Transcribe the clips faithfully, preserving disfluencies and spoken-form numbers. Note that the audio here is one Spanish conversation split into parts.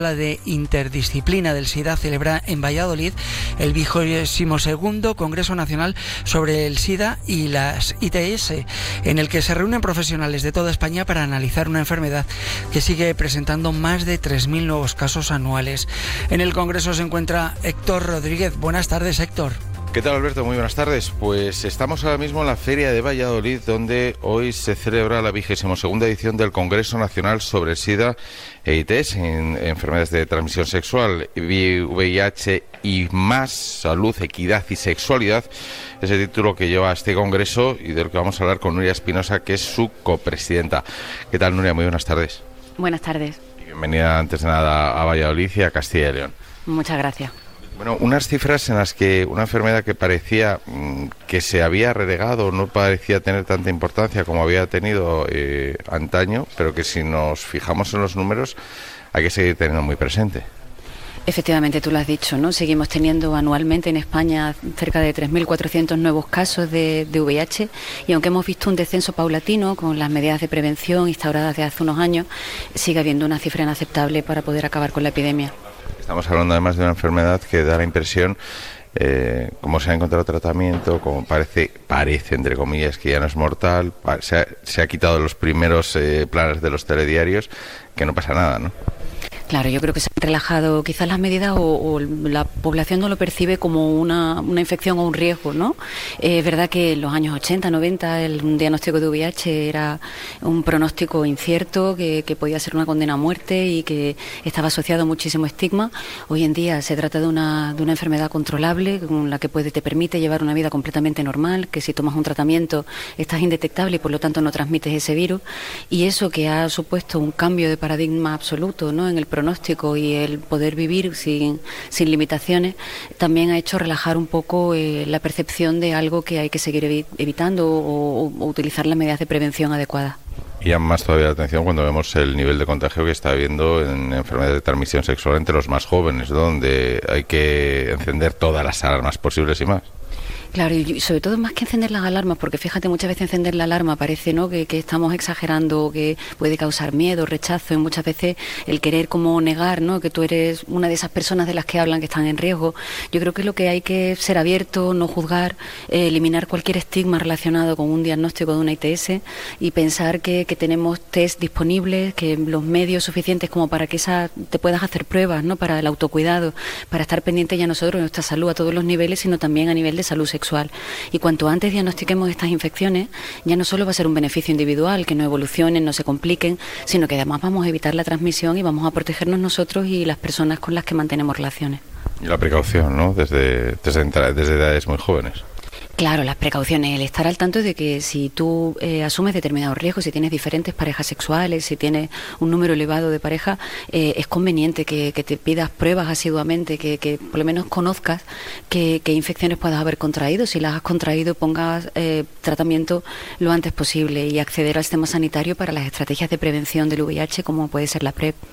La de Interdisciplina del SIDA celebra en Valladolid el vigésimo segundo Congreso Nacional sobre el SIDA y las I T S, en el que se reúnen profesionales de toda España para analizar una enfermedad que sigue presentando más de tres mil nuevos casos anuales. En el Congreso se encuentra Héctor Rodríguez. Buenas tardes, Héctor. ¿Qué tal, Alberto? Muy buenas tardes. Pues estamos ahora mismo en la Feria de Valladolid, donde hoy se celebra la vigésimo segunda edición del Congreso Nacional sobre el SIDA e I T S, en enfermedades de transmisión sexual, V I H y más, salud, equidad y sexualidad. Es el título que lleva este congreso y del que vamos a hablar con Nuria Espinosa, que es su copresidenta. ¿Qué tal, Nuria? Muy buenas tardes. Buenas tardes. Y bienvenida antes de nada a Valladolid y a Castilla y León. Muchas gracias. Bueno, unas cifras en las que una enfermedad que parecía mmm, que se había relegado, no parecía tener tanta importancia como había tenido eh, antaño, pero que si nos fijamos en los números hay que seguir teniendo muy presente. Efectivamente, tú lo has dicho, ¿no? Seguimos teniendo anualmente en España cerca de tres mil cuatrocientos nuevos casos de, de V I H, y aunque hemos visto un descenso paulatino con las medidas de prevención instauradas desde hace unos años, sigue habiendo una cifra inaceptable para poder acabar con la epidemia. Estamos hablando además de una enfermedad que da la impresión, eh, como se ha encontrado tratamiento, como parece, parece entre comillas, que ya no es mortal, se ha, se ha quitado los primeros eh, planes de los telediarios, que no pasa nada, ¿no? Claro, yo creo que se han relajado quizás las medidas o, o la población no lo percibe como una, una infección o un riesgo, ¿no? Eh, es verdad que en los años ochenta, noventa el un diagnóstico de V I H era un pronóstico incierto, que, que podía ser una condena a muerte y que estaba asociado a muchísimo estigma. Hoy en día se trata de una, de una enfermedad controlable, con la que puede, te permite llevar una vida completamente normal, que si tomas un tratamiento estás indetectable y por lo tanto no transmites ese virus, y eso que ha supuesto un cambio de paradigma absoluto, ¿no?, en el pronóstico y el poder vivir sin, sin limitaciones, también ha hecho relajar un poco eh, la percepción de algo que hay que seguir evi- evitando o, o utilizar las medidas de prevención adecuadas. Y llama más todavía la atención cuando vemos el nivel de contagio que está habiendo en enfermedades de transmisión sexual entre los más jóvenes, donde hay que encender todas las alarmas posibles y más. Claro, y sobre todo más que encender las alarmas, porque fíjate, muchas veces encender la alarma parece, ¿no?, que, que estamos exagerando, que puede causar miedo, rechazo, y muchas veces el querer como negar, ¿no?, que tú eres una de esas personas de las que hablan que están en riesgo. Yo creo que lo que hay que ser abierto, no juzgar, eh, eliminar cualquier estigma relacionado con un diagnóstico de una I T S y pensar que, que tenemos test disponibles, que los medios suficientes como para que esa te puedas hacer pruebas, ¿no?, para el autocuidado, para estar pendientes ya nosotros de nuestra salud a todos los niveles, sino también a nivel de salud sexual. Y cuanto antes diagnostiquemos estas infecciones, ya no solo va a ser un beneficio individual, que no evolucionen, no se compliquen, sino que además vamos a evitar la transmisión y vamos a protegernos nosotros y las personas con las que mantenemos relaciones. Y la precaución, ¿no?, desde, desde, desde edades muy jóvenes. Claro, las precauciones, el estar al tanto de que si tú eh, asumes determinados riesgos, si tienes diferentes parejas sexuales, si tienes un número elevado de parejas, eh, es conveniente que, que te pidas pruebas asiduamente, que, que por lo menos conozcas qué, qué infecciones puedas haber contraído. Si las has contraído, pongas eh, tratamiento lo antes posible y acceder al sistema sanitario para las estrategias de prevención del V I H, como puede ser la PrEP.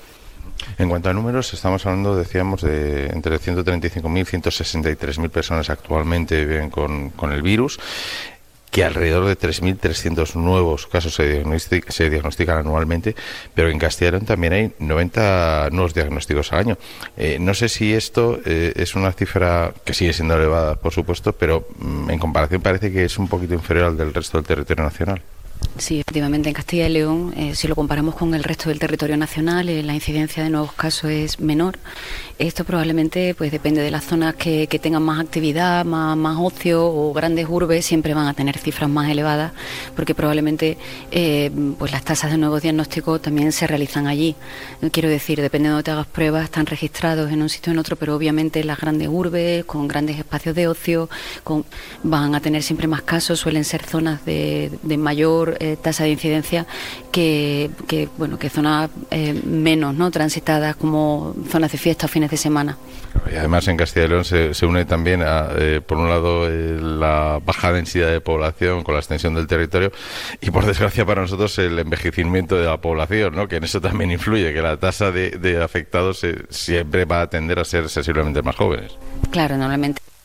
En cuanto a números, estamos hablando, decíamos, de entre ciento treinta y cinco mil y ciento sesenta y tres mil personas actualmente viven con, con el virus, que alrededor de tres mil trescientos nuevos casos se, diagnostic, se diagnostican anualmente, pero en Castilla y León también hay noventa nuevos diagnósticos al año. Eh, no sé si esto eh, es una cifra que sigue siendo elevada, por supuesto, pero mm, en comparación parece que es un poquito inferior al del resto del territorio nacional. Sí, efectivamente, en Castilla y León, eh, si lo comparamos con el resto del territorio nacional, eh, la incidencia de nuevos casos es menor. Esto probablemente pues depende de las zonas que, que tengan más actividad, más, más ocio, o grandes urbes siempre van a tener cifras más elevadas, porque probablemente eh, pues las tasas de nuevos diagnósticos también se realizan allí. Quiero decir, depende de donde te hagas pruebas, están registrados en un sitio o en otro, pero obviamente las grandes urbes, con grandes espacios de ocio, con, van a tener siempre más casos, suelen ser zonas de, de mayor eh, tasa de incidencia que, que bueno que zonas eh, menos no transitadas, como zonas de fiesta o fines de semana. Y además en Castilla y León se, se une también a, eh, por un lado eh, la baja densidad de población con la extensión del territorio, y por desgracia para nosotros el envejecimiento de la población, ¿no?, que en eso también influye, que la tasa de, de afectados eh, siempre va a tender a ser sensiblemente más jóvenes. Claro, normalmente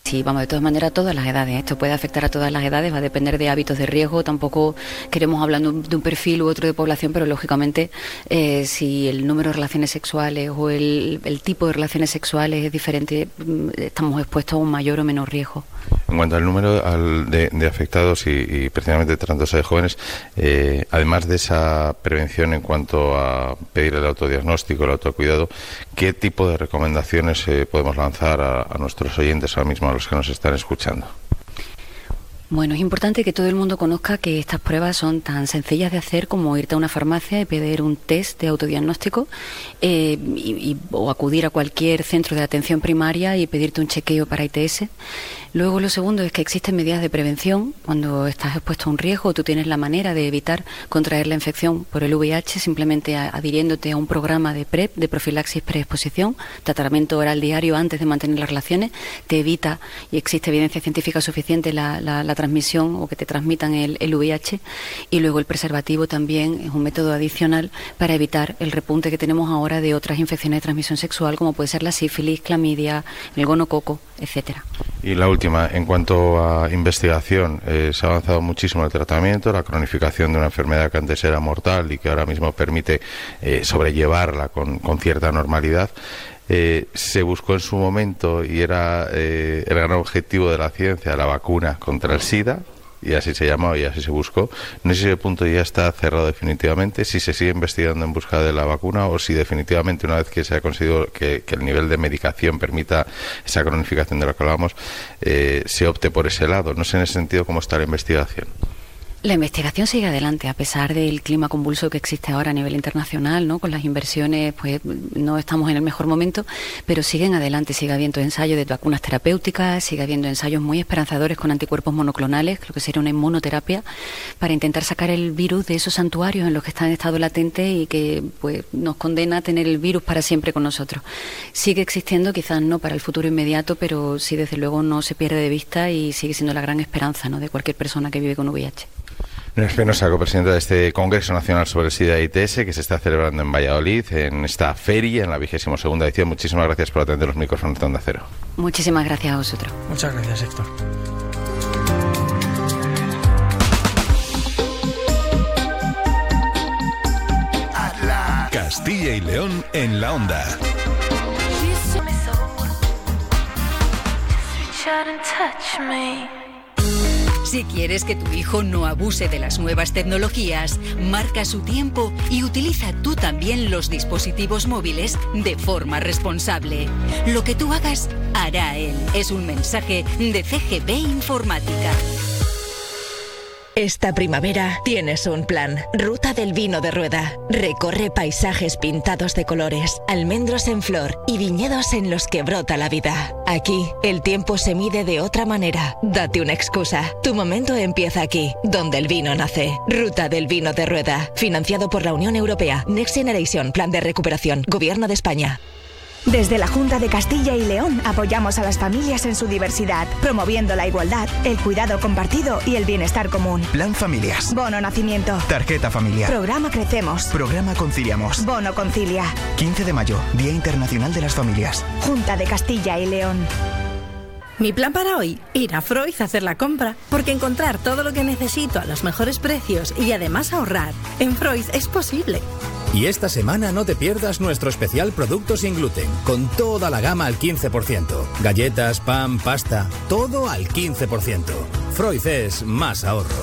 Sí, vamos, de todas maneras, a todas las edades. Esto puede afectar a todas las edades, va a depender de hábitos de riesgo. Tampoco queremos hablar de un, de un perfil u otro de población, pero lógicamente eh, si el número de relaciones sexuales o el, el tipo de relaciones sexuales es diferente, estamos expuestos a un mayor o menor riesgo. En cuanto al número al de, de afectados y, y precisamente tratándose de jóvenes, eh, además de esa prevención en cuanto a pedir el autodiagnóstico, el autocuidado, ¿qué tipo de recomendaciones eh, podemos lanzar a, a nuestros oyentes ahora mismo, a los que nos están escuchando? Bueno, es importante que todo el mundo conozca que estas pruebas son tan sencillas de hacer como irte a una farmacia y pedir un test de autodiagnóstico eh, y, y, o acudir a cualquier centro de atención primaria y pedirte un chequeo para I T S. Luego, lo segundo es que existen medidas de prevención. Cuando estás expuesto a un riesgo, tú tienes la manera de evitar contraer la infección por el V I H simplemente adhiriéndote a un programa de PrEP, de profilaxis preexposición, tratamiento oral diario antes de mantener las relaciones. Te evita, y existe evidencia científica suficiente, la, la, la transmisión o que te transmitan el, el V I H. Y luego el preservativo también es un método adicional para evitar el repunte que tenemos ahora de otras infecciones de transmisión sexual, como puede ser la sífilis, clamidia, el gonococo, etcétera. Y la última, en cuanto a investigación, eh, se ha avanzado muchísimo el tratamiento, la cronificación de una enfermedad que antes era mortal y que ahora mismo permite eh, sobrellevarla con, con cierta normalidad. Eh, se buscó en su momento, y era eh, el gran objetivo de la ciencia, la vacuna contra el SIDA, y así se llamó y así se buscó. No sé si ese punto ya está cerrado definitivamente, si se sigue investigando en busca de la vacuna o si definitivamente, una vez que se ha conseguido que, que el nivel de medicación permita esa cronificación de la que hablábamos, eh, se opte por ese lado. No sé en ese sentido cómo está la investigación. La investigación sigue adelante, a pesar del clima convulso que existe ahora a nivel internacional, ¿no? Con las inversiones, pues no estamos en el mejor momento, pero siguen adelante, sigue habiendo ensayos de vacunas terapéuticas, sigue habiendo ensayos muy esperanzadores con anticuerpos monoclonales, lo que sería una inmunoterapia, para intentar sacar el virus de esos santuarios en los que está en estado latente y que pues nos condena a tener el virus para siempre con nosotros. Sigue existiendo, quizás no para el futuro inmediato, pero sí, desde luego, no se pierde de vista y sigue siendo la gran esperanza, ¿no?, de cualquier persona que vive con V I H. Nuria Espinosa, copresidenta de este Congreso Nacional sobre el SIDA I T S, que se está celebrando en Valladolid, en esta feria, en la vigésima segunda edición. Muchísimas gracias por atender los micrófonos de Onda Cero. Muchísimas gracias a vosotros. Muchas gracias, Héctor. Castilla y León en la Onda. Si quieres que tu hijo no abuse de las nuevas tecnologías, marca su tiempo y utiliza tú también los dispositivos móviles de forma responsable. Lo que tú hagas, hará él. Es un mensaje de C G B Informática. Esta primavera tienes un plan. Ruta del Vino de Rueda. Recorre paisajes pintados de colores, almendros en flor y viñedos en los que brota la vida. Aquí, el tiempo se mide de otra manera. Date una excusa. Tu momento empieza aquí, donde el vino nace. Ruta del Vino de Rueda. Financiado por la Unión Europea. Next Generation. Plan de Recuperación. Gobierno de España. Desde la Junta de Castilla y León apoyamos a las familias en su diversidad, promoviendo la igualdad, el cuidado compartido y el bienestar común. Plan Familias. Bono Nacimiento. Tarjeta familiar. Programa Crecemos. Programa Conciliamos. Bono Concilia. quince de mayo, Día Internacional de las Familias. Junta de Castilla y León. Mi plan para hoy, ir a Freud a hacer la compra, porque encontrar todo lo que necesito a los mejores precios y además ahorrar en Freud es posible. Y esta semana no te pierdas nuestro especial Productos sin gluten, con toda la gama al quince por ciento. Galletas, pan, pasta, todo al quince por ciento. Freud es más ahorro.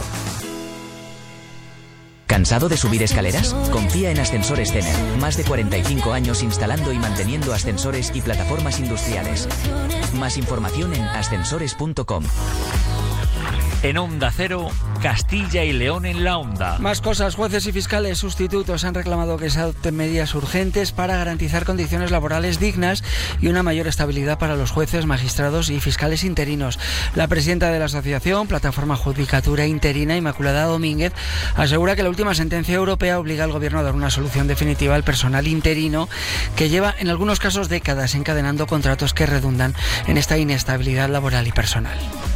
¿Cansado de subir escaleras? Confía en Ascensores Cener. Más de cuarenta y cinco años instalando y manteniendo ascensores y plataformas industriales. Más información en ascensores punto com. En Onda Cero, Castilla y León en la Onda. Más cosas. Jueces y fiscales sustitutos han reclamado que se adopten medidas urgentes para garantizar condiciones laborales dignas y una mayor estabilidad para los jueces, magistrados y fiscales interinos. La presidenta de la asociación, Plataforma Judicatura Interina, Inmaculada Domínguez, asegura que la última sentencia europea obliga al gobierno a dar una solución definitiva al personal interino, que lleva en algunos casos décadas encadenando contratos que redundan en esta inestabilidad laboral y personal.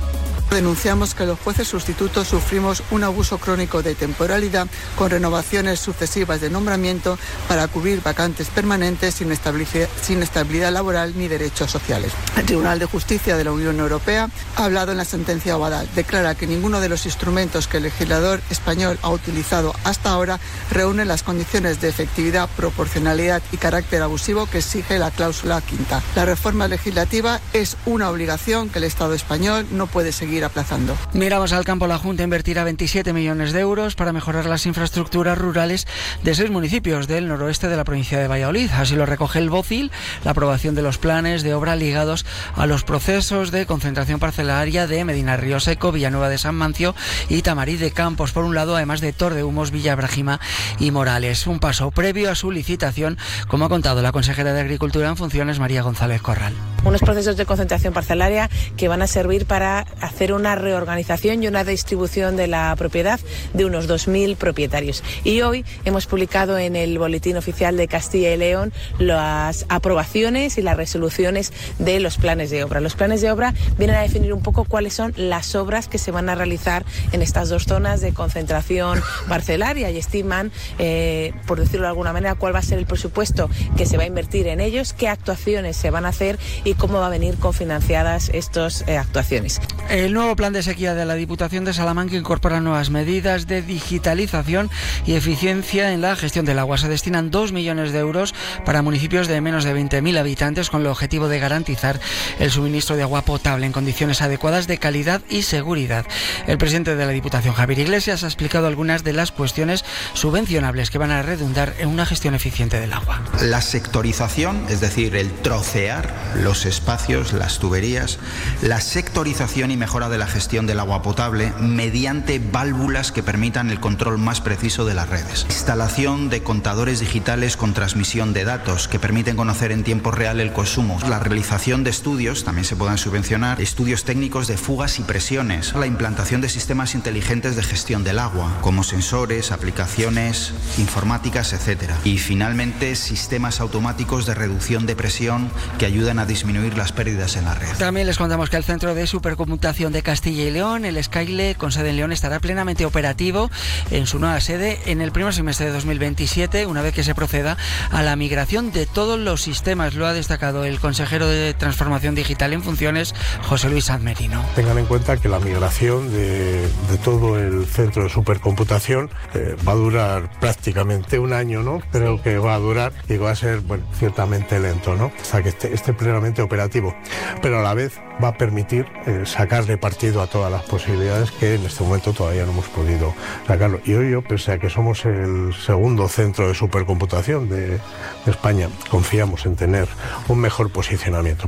Denunciamos que los jueces sustitutos sufrimos un abuso crónico de temporalidad con renovaciones sucesivas de nombramiento para cubrir vacantes permanentes sin estabilidad, sin estabilidad laboral ni derechos sociales. El Tribunal de Justicia de la Unión Europea ha hablado en la sentencia Obadal. Declara que ninguno de los instrumentos que el legislador español ha utilizado hasta ahora reúne las condiciones de efectividad, proporcionalidad y carácter abusivo que exige la cláusula quinta. La reforma legislativa es una obligación que el Estado español no puede seguir aplazando. Miramos al campo. La Junta invertirá veintisiete millones de euros para mejorar las infraestructuras rurales de seis municipios del noroeste de la provincia de Valladolid. Así lo recoge el BOCIL, la aprobación de los planes de obra ligados a los procesos de concentración parcelaria de Medina Río Seco, Villanueva de San Mancio y Tamarí de Campos, por un lado, además de Tordehumos, Villabrajima y Morales. Un paso previo a su licitación, como ha contado la consejera de Agricultura en funciones, María González Corral. Unos procesos de concentración parcelaria que van a servir para hacer una reorganización y una distribución de la propiedad de unos dos mil propietarios. Y hoy hemos publicado en el Boletín Oficial de Castilla y León las aprobaciones y las resoluciones de los planes de obra. Los planes de obra vienen a definir un poco cuáles son las obras que se van a realizar en estas dos zonas de concentración parcelaria y estiman, eh, por decirlo de alguna manera, cuál va a ser el presupuesto que se va a invertir en ellos, qué actuaciones se van a hacer y cómo va a venir cofinanciadas estas eh, actuaciones. El nuevo plan de sequía de la Diputación de Salamanca incorpora nuevas medidas de digitalización y eficiencia en la gestión del agua. Se destinan dos millones de euros para municipios de menos de veinte mil habitantes con el objetivo de garantizar el suministro de agua potable en condiciones adecuadas de calidad y seguridad. El presidente de la Diputación, Javier Iglesias, ha explicado algunas de las cuestiones subvencionables que van a redundar en una gestión eficiente del agua. La sectorización, es decir, el trocear los espacios, las tuberías, la sectorización y mejora de la gestión del agua potable mediante válvulas que permitan el control más preciso de las redes. Instalación de contadores digitales con transmisión de datos que permiten conocer en tiempo real el consumo. La realización de estudios, también se puedan subvencionar, estudios técnicos de fugas y presiones. La implantación de sistemas inteligentes de gestión del agua, como sensores, aplicaciones informáticas, etcétera. Y finalmente, sistemas automáticos de reducción de presión que ayudan a disminuir las pérdidas en la red. También les contamos que el Centro de Supercomputación de Castilla y León, el Skyle, con sede en León, estará plenamente operativo en su nueva sede en el primer semestre de dos mil veintisiete, una vez que se proceda a la migración de todos los sistemas. Lo ha destacado el consejero de Transformación Digital en funciones, José Luis Sanmerino. Tengan en cuenta que la migración de, de todo el centro de supercomputación eh, va a durar prácticamente un año, ¿no? Creo que va a durar y va a ser, bueno, ciertamente lento, ¿no? Hasta que esté, esté plenamente operativo. Pero a la vez va a permitir eh, sacarle partido a todas las posibilidades que en este momento todavía no hemos podido sacarlo. Y hoy yo, pese a que somos el segundo centro de supercomputación de, de España, confiamos en tener un mejor posicionamiento.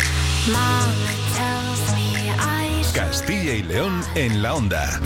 Castilla y León en la onda.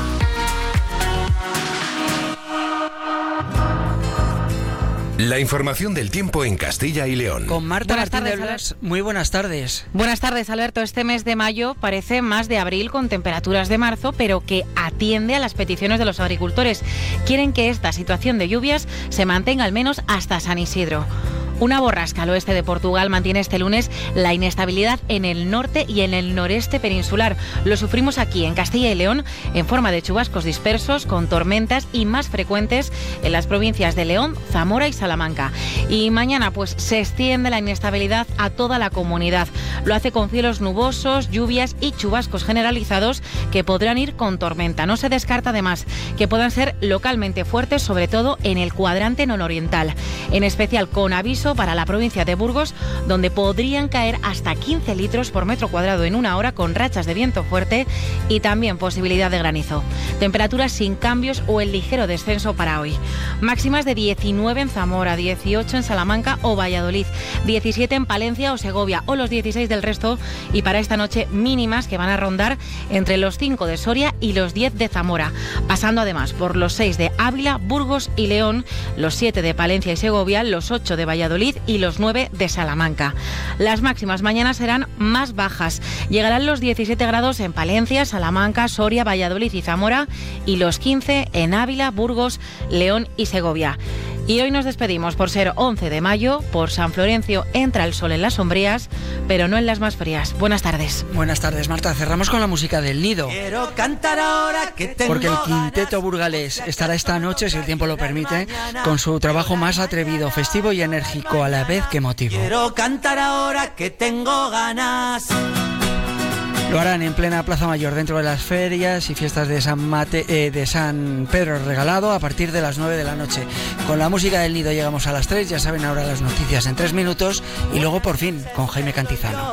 La información del tiempo en Castilla y León. Con Marta Buenas Martín tardes, de Blas. Muy buenas tardes. Buenas tardes, Alberto. Este mes de mayo parece más de abril con temperaturas de marzo, pero que atiende a las peticiones de los agricultores. Quieren que esta situación de lluvias se mantenga al menos hasta San Isidro. Una borrasca al oeste de Portugal mantiene este lunes la inestabilidad en el norte y en el noreste peninsular. Lo sufrimos aquí en Castilla y León en forma de chubascos dispersos con tormentas y más frecuentes en las provincias de León, Zamora y Salamanca. Y mañana pues se extiende la inestabilidad a toda la comunidad. Lo hace con cielos nubosos, lluvias y chubascos generalizados que podrán ir con tormenta. No se descarta además que puedan ser localmente fuertes, sobre todo en el cuadrante nororiental. En especial con aviso para la provincia de Burgos, donde podrían caer hasta quince litros por metro cuadrado en una hora con rachas de viento fuerte y también posibilidad de granizo. Temperaturas sin cambios o el ligero descenso para hoy. Máximas de diecinueve en Zamora, dieciocho en Salamanca o Valladolid, diecisiete en Palencia o Segovia o los dieciséis del resto, y para esta noche mínimas que van a rondar entre los cinco de Soria y los diez de Zamora, pasando además por los seis de Ávila, Burgos y León, los siete de Palencia y Segovia, los ocho de Valladolid y los nueve de Salamanca. Las máximas mañana serán más bajas. Llegarán los diecisiete grados en Palencia, Salamanca, Soria, Valladolid y Zamora y los quince en Ávila, Burgos, León y Segovia. Y hoy nos despedimos por ser once de mayo, por San Florencio entra el sol en las sombrías, pero no en las más frías. Buenas tardes. Buenas tardes, Marta. Cerramos con la música del Nido. Quiero cantar ahora que tengo Porque el quinteto burgalés estará esta noche, si el tiempo lo permite, con su trabajo más atrevido, festivo y enérgico a la vez que emotivo. Quiero cantar ahora que tengo ganas. Lo harán en plena Plaza Mayor, dentro de las ferias y fiestas de San, Mate, eh, de San Pedro Regalado, a partir de las nueve de la noche. Con la música del Nido llegamos a las tres, ya saben ahora las noticias en tres minutos, y luego por fin con Jaime Cantizano.